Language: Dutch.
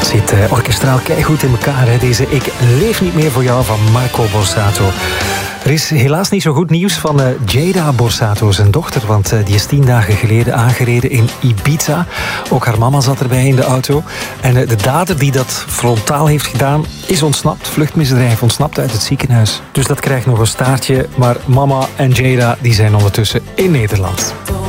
zit orkestraal keigoed in elkaar. Hè? Deze Ik leef niet meer voor jou van Marco Borsato. Er is helaas niet zo goed nieuws van Jada Borsato, zijn dochter. Want die is 10 dagen geleden aangereden in Ibiza. Ook haar mama zat erbij in de auto. En de dader die dat frontaal heeft gedaan is ontsnapt. Vluchtmisdrijf, ontsnapt uit het ziekenhuis. Dus dat krijgt nog een staartje. Maar mama en Jada die zijn ondertussen in Nederland.